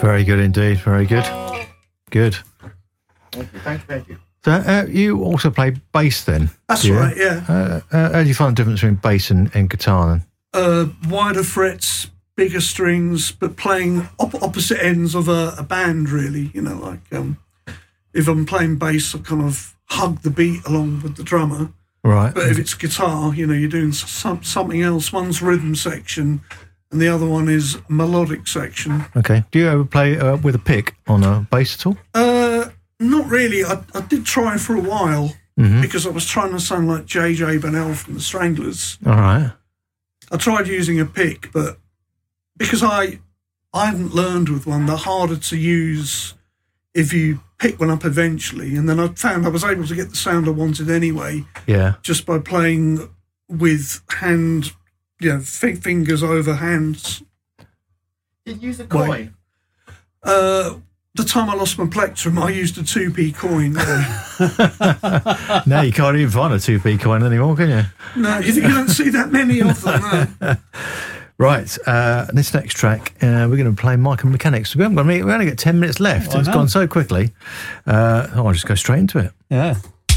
Very good indeed. Very good. Good. Thank you. So you also play bass then? That's right, yeah. How do you find the difference between bass and guitar then? Wider frets, bigger strings, but playing opposite ends of a band, really. You know, like if I'm playing bass, I kind of hug the beat along with the drummer. Right. But if it's guitar, you know, you're doing something else. One's rhythm section and the other one is melodic section. Okay. Do you ever play with a pick on a bass at all? Not really. I did try for a while because I was trying to sound like J.J. Bennell from the Stranglers. All right. I tried using a pick, but because I hadn't learned with one, they're harder to use if you pick one up eventually. And then I found I was able to get the sound I wanted anyway. Yeah. Just by playing with hand, fingers over hands. Did you use a coin? The time I lost my plectrum, I used a 2p coin. Now you can't even find a 2p coin anymore, can you? No, you don't see that many of them. No. Right, this next track, we're going to play Mike and Mechanics. We only got 10 minutes left. It's gone so quickly. I'll just go straight into it. Yeah.